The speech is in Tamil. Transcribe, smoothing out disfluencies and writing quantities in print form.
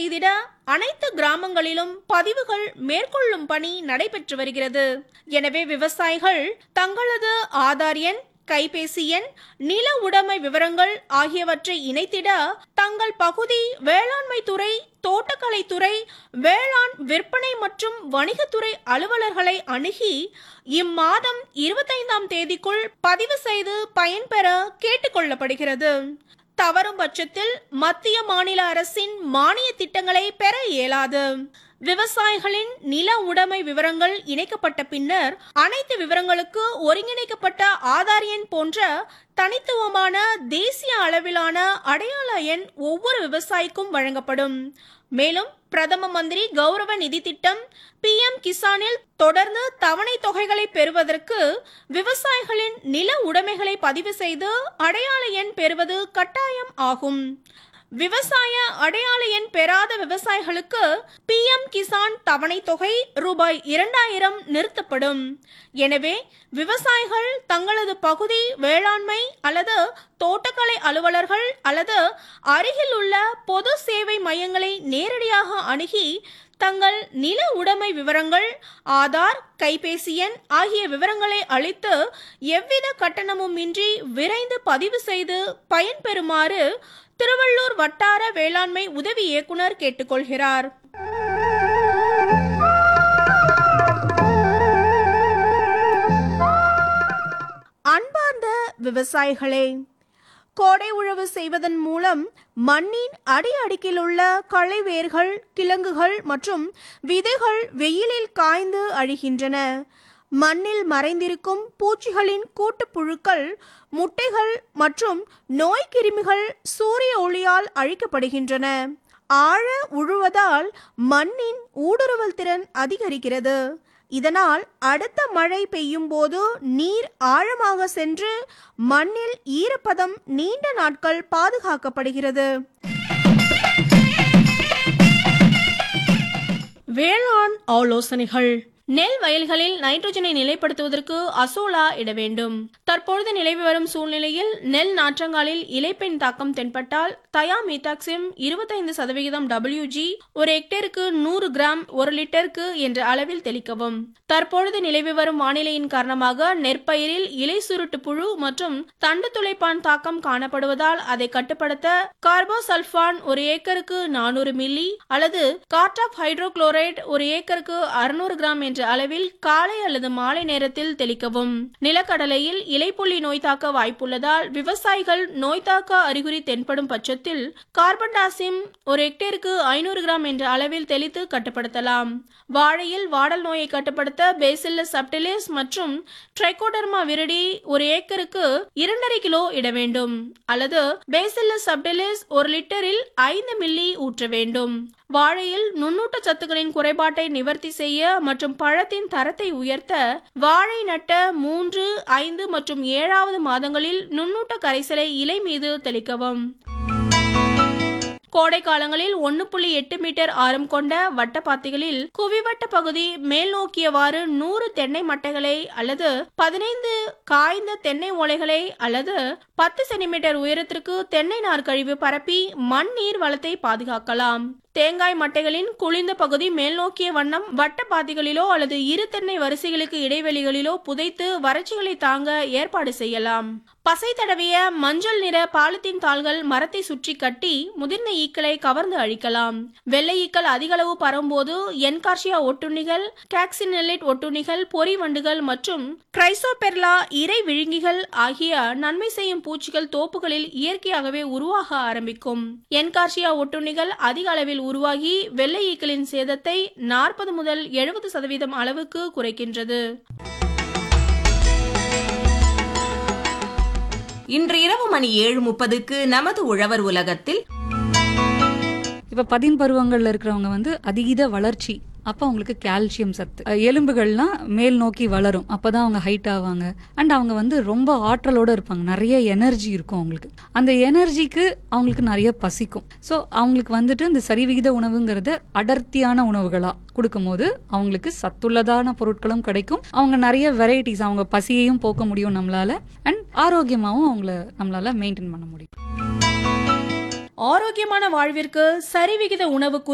செய்திட அனைத்து கிராமங்களிலும் பதிவுகள் மேற்கொள்ளும் பணி நடைபெற்று வருகிறது. எனவே விவசாயிகள் தங்களது ஆதார் எண், கைபேசி எண், நில உடைமை விவரங்கள் ஆகியவற்றை இணைத்திட தங்கள் பகுதி வேளாண்மை துறை, தோட்டக்கலைத்துறை, வேளாண் விற்பனை மற்றும் வணிகத்துறை அலுவலர்களை அணுகி இம்மாதம் 25ஆம் தேதிக்குள் பதிவு செய்து பயன்பெற கேட்டுக்கொள்ளப்படுகிறது. தவறும் பட்சத்தில் மத்திய மாநில அரசின் மானிய திட்டங்களை பெற இயலாது. விவசாயிகளின் நில உடைமை விவரங்கள் இணைக்கப்பட்ட பின்னர் அனைத்து விவரங்களுக்கு ஒருங்கிணைக்கப்பட்ட ஆதார் எண் போன்ற தனித்துவமான தேசிய அளவிலான அடையாள எண் ஒவ்வொரு விவசாயிக்கும் வழங்கப்படும். மேலும் பிரதம மந்திரி கௌரவ நிதி திட்டம் PM கிசானில் தொடர்ந்து தவணை தொகைகளை பெறுவதற்கு விவசாயிகளின் நில உடைமைகளை பதிவு செய்து அடையாள எண் பெறுவது கட்டாயம் ஆகும். விவசாய அடையாள எண் பெறாத விவசாயிகளுக்கு PM கிசான் தவணை தொகை ரூபாய் 2000 நிறுத்தப்படும். எனவே விவசாயிகள் தங்களது பகுதி வேளாண்மை அல்லது தோட்டக்கலை அலுவலர்கள் அல்லது அருகில் உள்ள பொது சேவை மையங்களை நேரடியாக அணுகி தங்கள் நில உடைமை விவரங்கள், ஆதார், கைபேசி எண் ஆகிய விவரங்களை அளித்து எவ்வித கட்டணமும் இன்றி விரைந்து பதிவு செய்து பயன்பெறுமாறு திருவள்ளூர் வட்டார வேளாண்மை உதவி இயக்குனர் கேட்டுக்கொள்கிறார். அன்பார்ந்த விவசாயிகளே, கோடை உழவு செய்வதன் மூலம் மண்ணின் அடியடுக்கில் உள்ள களை வேர்கள், கிழங்குகள் மற்றும் விதைகள் வெயிலில் காய்ந்து அழிகின்றன. மண்ணில் மறைந்திருக்கும் பூச்சிகளின் கூட்டுப்புழுக்கள், முட்டைகள் மற்றும் நோய் கிருமிகள் சூரிய ஒளியால் அழிக்கப்படுகின்றன. ஆழ உழுவதால் மண்ணின் ஊடுருவல் திறன் அதிகரிக்கிறது. இதனால் அடுத்த மழை பெய்யும் போது நீர் ஆழமாக சென்று மண்ணில் ஈரப்பதம் நீண்ட நாட்கள் பாதுகாக்கப்படுகிறது. வேளாண் ஆலோசனைகள். நெல் வயல்களில் நைட்ரோஜனை நிலைப்படுத்துவதற்கு அசோலா இட வேண்டும். தற்பொழுது நிலவி வரும் சூழ்நிலையில் நெல் நாற்றங்காலில் இலைப்பெண் தாக்கம் தென்பட்டால் தயாமீதாக்சிம் 25% WG ஒரு ஹெக்டேருக்கு 100 கிராம் 1 லிட்டருக்கு என்ற அளவில் தெளிக்கவும். தற்பொழுது நிலவி வரும் வானிலையின் காரணமாக நெற்பயிரில் இலை சுருட்டு புழு மற்றும் தண்டு துளைப்பான் தாக்கம் காணப்படுவதால் அதை கட்டுப்படுத்த கார்போசல்பான் ஒரு ஏக்கருக்கு 400 மில்லி அல்லது கார்டாப் ஹைட்ரோகுளோரைட் ஒரு ஏக்கருக்கு 600 கிராம் என்ற அளவில் காலை அல்லது மாலை நேரத்தில் தெளிக்கவும். நிலக்கடலையில் இலைப்புள்ளி நோய் தாக்க வாய்ப்புள்ளதால் விவசாயிகள் நோய் தாக்க அறிகுறி தென்படும் பட்சத்தில் கார்பன்டாசிம் ஒரு ஹெக்டேருக்கு 500 கிராம் என்ற அளவில் தெளித்து கட்டுப்படுத்தலாம். வாழையில் வாடல் நோயை கட்டுப்படுத்த பேசில்லஸ் சப்டிலிஸ் மற்றும் ட்ரைகோடர்மா விரிடி ஒரு ஏக்கருக்கு 2.5 கிலோ இட வேண்டும் அல்லது பேசில்லஸ் சப்டிலிஸ் ஒரு லிட்டரில் 5 மில்லி ஊற்ற வேண்டும். வாழையில் நுண்ணூட்ட சத்துக்களின் குறைபாட்டை நிவர்த்தி செய்ய மற்றும் பழத்தின் தரத்தை உயர்த்த வாழை நட்ட 3, 5 மற்றும் 7வது மாதங்களில் நுண்ணூட்ட கரைசலை இலை மீது தெளிக்கவும். கோடை காலங்களில் 1.8 மீட்டர் ஆரம் கொண்ட வட்டப்பாத்திகளில் குவிவட்ட பகுதி மேல் நோக்கியவாறு 100 தென்னை மட்டைகளை அல்லது 15 காய்ந்த தென்னை ஓலைகளை அல்லது 10 சென்டிமீட்டர் உயரத்திற்கு தென்னை நார் கழிவு பரப்பி மண் நீர் வளத்தை பாதுகாக்கலாம். தேங்காய் மட்டைகளின் குளிர்ந்த பகுதி மேல் நோக்கிய வண்ணம் வட்ட பாத்திகளிலோ அல்லது 2 தென்னை வரிசைகளுக்கு இடைவெளிகளிலோ புதைத்து வறட்சிகளை தாங்க ஏற்பாடு செய்யலாம். பசை தடவிய மஞ்சள் நிற பாலித்தீன் தாள்கள் மரத்தை சுற்றி கட்டி முதிர்ந்த ஈக்களை கவர்ந்து அழிக்கலாம். வெள்ளை ஈக்கள் அதிக அளவு பரவும்போது என்கார்சியா ஒட்டுண்ணிகள், காக்சினெல்லிட் ஒட்டுண்ணிகள், பொறி வண்டுகள் மற்றும் கிரைசோபெர்லா இறை விழுங்கிகள் ஆகிய நன்மை செய்யும் பூச்சிகள் தோப்புகளில் இயற்கையாகவே உருவாக ஆரம்பிக்கும். என்கார்சியா ஒட்டுண்ணிகள் அதிக அளவில் உருவாகி வெள்ளை ஈக்களின் சேதத்தை 40 முதல் 70% அளவுக்கு குறைக்கின்றது. இன்று இரவு மணி 7:30க்கு நமது உழவர் உலகத்தில் இப்ப 10 பருவங்கள்ல இருக்கிறவங்க அதீத வளர்ச்சி, அப்ப அவங்களுக்கு கால்சியம் சத்து, எலும்புகள்லாம் மேல் நோக்கி வளரும், அப்பதான் அவங்க ஹைட் ஆவாங்க. அண்ட் அவங்க ரொம்ப ஆற்றலோட இருப்பாங்க, நிறைய எனர்ஜி இருக்கும் அவங்களுக்கு. அந்த எனர்ஜிக்கு அவங்களுக்கு நிறைய பசிக்கும். ஸோ அவங்களுக்கு இந்த சரிவிகித உணவுங்கிறத அடர்த்தியான உணவுகளா கொடுக்கும் போது அவங்களுக்கு சத்துள்ளதான பொருட்களும் கிடைக்கும். அவங்க நிறைய வெரைட்டிஸ், அவங்க பசியையும் போக்க முடியும் நம்மளால, அண்ட் ஆரோக்கியமாவும் அவங்கள நம்மளால மெயின்டைன் பண்ண முடியும். ஆரோக்கியமான வாழ்விற்கு சரிவிகித உணவு